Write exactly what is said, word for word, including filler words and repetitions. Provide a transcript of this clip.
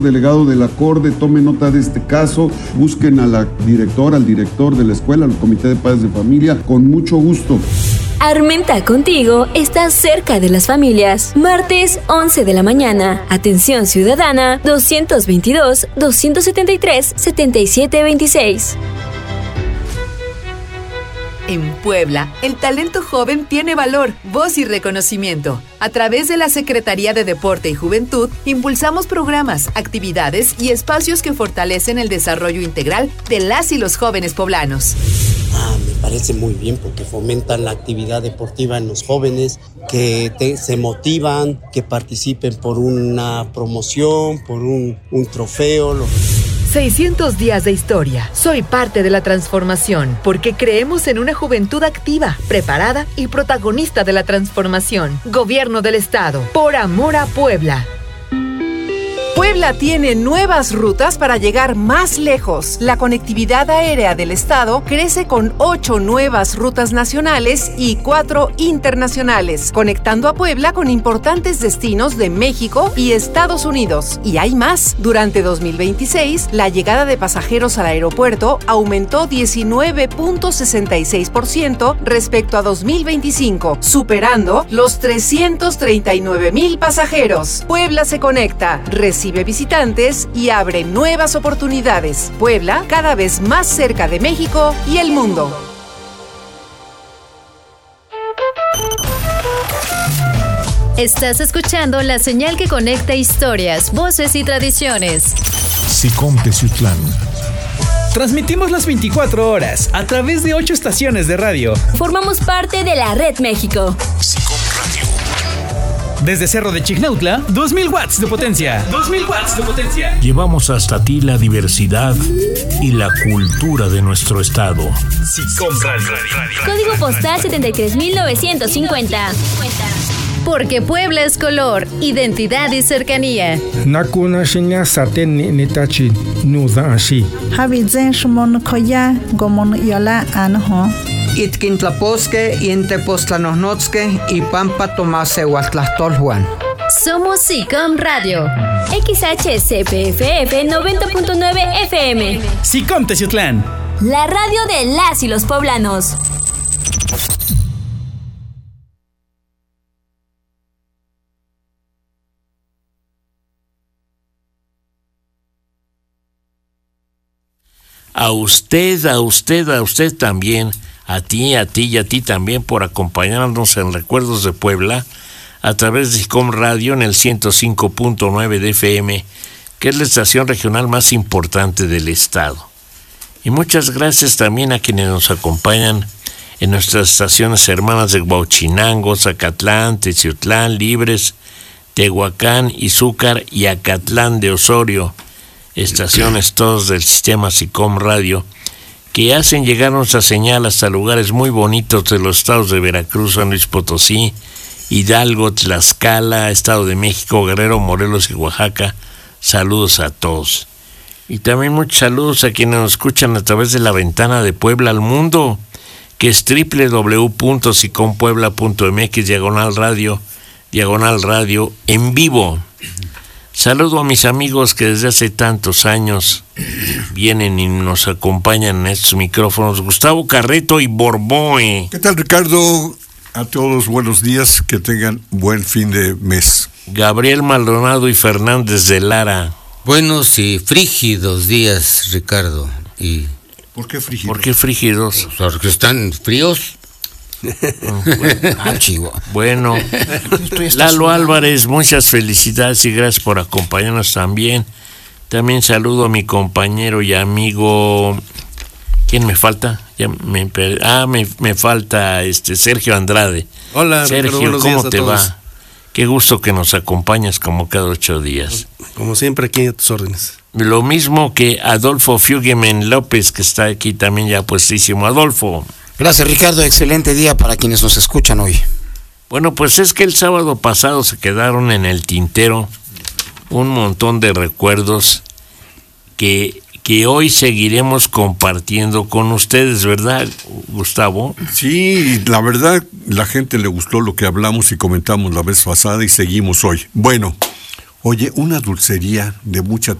Delegado del acorde, tome nota de este caso, busquen a la directora, al director de la escuela, al comité de padres de familia, con mucho gusto. Armenta Contigo está cerca de las familias. Martes, once de la mañana. Atención ciudadana, dos veintidós, dos setenta y tres, setenta y siete veintiséis. En Puebla, el talento joven tiene valor, voz y reconocimiento. A través de la Secretaría de Deporte y Juventud, impulsamos programas, actividades y espacios que fortalecen el desarrollo integral de las y los jóvenes poblanos. Ah, me parece muy bien porque fomentan la actividad deportiva en los jóvenes, que te, se motivan, que participen por una promoción, por un, un trofeo. Lo... seiscientos días de historia. Soy parte de la transformación porque creemos en una juventud activa, preparada y protagonista de la transformación. Gobierno del Estado. Por amor a Puebla. Puebla tiene nuevas rutas para llegar más lejos. La conectividad aérea del estado crece con ocho nuevas rutas nacionales y cuatro internacionales, conectando a Puebla con importantes destinos de México y Estados Unidos. Y hay más. Durante dos mil veintiséis, la llegada de pasajeros al aeropuerto aumentó diecinueve punto sesenta y seis por ciento respecto a dos mil veinticinco, superando los trescientos treinta y nueve mil pasajeros. Puebla se conecta, recibe visitantes y abre nuevas oportunidades. Puebla, cada vez más cerca de México y el mundo. Estás escuchando la señal que conecta historias, voces y tradiciones. SICOM Teciutlán. Transmitimos las veinticuatro horas a través de ocho estaciones de radio. Formamos parte de la Red México. SICOM Radio. Desde Cerro de Chignautla, dos mil watts de potencia. dos mil watts de potencia. Llevamos hasta ti la diversidad y la cultura de nuestro estado. SICOM Radio. Código postal setenta y tres mil novecientos cincuenta. Porque Puebla es color, identidad y cercanía. Nakuna shinya saten ni nitachi nuda ashi. Habizen shmon koya gomon yola anho. Itkintlaposque y Intepostlanosnotzque y Pampa Tomase Huatlastolhuan. Somos SICOM Radio. X H C P F F noventa punto nueve F M. SICOM Teciutlán. La radio de las y los poblanos. A usted, a usted, a usted también, a ti, a ti y a ti también por acompañarnos en Recuerdos de Puebla a través de SICOM Radio en el ciento cinco punto nueve de F M, que es la estación regional más importante del estado. Y muchas gracias también a quienes nos acompañan en nuestras estaciones hermanas de Huauchinango, Zacatlán, Teciutlán, Libres, Tehuacán, Izúcar y Acatlán de Osorio, estaciones todos del sistema SICOM Radio, que hacen llegar nuestra señal hasta lugares muy bonitos de los estados de Veracruz, San Luis Potosí, Hidalgo, Tlaxcala, Estado de México, Guerrero, Morelos y Oaxaca. Saludos a todos. Y también muchos saludos a quienes nos escuchan a través de la ventana de Puebla al mundo, que es doble u doble u doble u punto sicom puebla punto m x diagonal radio, diagonal radio en vivo. Saludo a mis amigos que desde hace tantos años vienen y nos acompañan en estos micrófonos. Gustavo Carreto y Borboe. ¿Qué tal, Ricardo? A todos buenos días, que tengan buen fin de mes. Gabriel Maldonado y Fernández de Lara. Buenos y frígidos días, Ricardo. Y ¿Por qué frígidos? ¿Por qué frígidos? Porque están fríos. Bueno, ah, bueno. Lalo Álvarez, muchas felicidades y gracias por acompañarnos también. También saludo a mi compañero y amigo. ¿Quién me falta? Ya me, ah, me, me falta este Sergio Andrade. Hola, Sergio, Ricardo, ¿cómo te todos. va? Qué gusto que nos acompañas como cada ocho días. Como siempre, aquí a tus órdenes. Lo mismo que Adolfo Fuggeman López, que está aquí también ya puestísimo. Adolfo. Gracias, Ricardo. Excelente día para quienes nos escuchan hoy. Bueno, pues es que el sábado pasado se quedaron en el tintero un montón de recuerdos que, que hoy seguiremos compartiendo con ustedes, ¿verdad, Gustavo? Sí, la verdad, la gente le gustó lo que hablamos y comentamos la vez pasada y seguimos hoy. Bueno, Oye, una dulcería de mucha